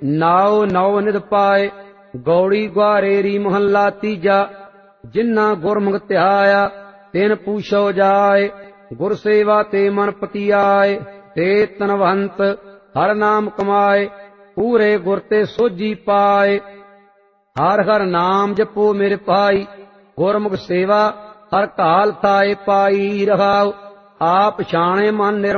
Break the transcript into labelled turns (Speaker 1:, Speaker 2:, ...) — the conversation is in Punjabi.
Speaker 1: ਨਾਉ ਨੌ ਨਿਧ ਪਾਏ। ਗੌੜੀ ਗੁਆਰੇਰੀ ਮਹੱਲਾ ਤੀਜਾ। ਜਿਨ੍ਹਾਂ ਗੁਰਮੁਖ ਧਿਆਇਆ ਤਿਨ ਪੂਛੋ ਜਾਏ। ਗੁਰ ਸੇਵਾ ਤੇ ਮਨ ਪਤੀ ਆਏ। ਤੇ ਤਨਵੰਤ ਹਰ ਨਾਮ ਕਮਾਏ। ਪੂਰੇ ਗੁਰ ਤੇ ਸੋਝੀ ਪਾਏ। ਹਰ ਹਰ ਨਾਮ ਜਪੋ ਮੇਰੇ ਭਾਈ। ਗੁਰਮੁਖ ਸੇਵਾ ਹਰ ਕਾਲ ਥਾਏ ਪਾਈ। ਰਹਾਉ ਆਪ ਛਾਣੇ ਮਨ